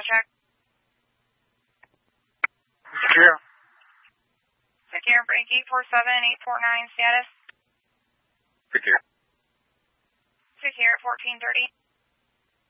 check. Secure. Secure for 847-849 status. Secure. Secure at 1430.